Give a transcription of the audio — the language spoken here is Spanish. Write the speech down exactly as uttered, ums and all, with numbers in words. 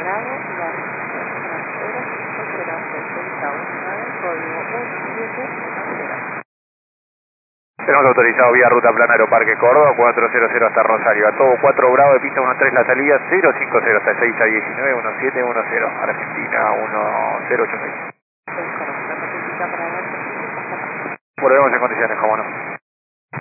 Bravo, la cero cinco cero sesenta diecinueve, código uno siete uno cero. Tenemos autorizado vía ruta plana Aeroparque Córdoba, cuatro cero cero hasta Rosario. A todo cuatro Bravo de pista uno tres la salida, cero cinco cero hasta seis a diecinueve, uno siete uno cero. Argentina uno cero ocho seis. Es correcto, notifica para ver. Volvemos en condiciones, cómo no.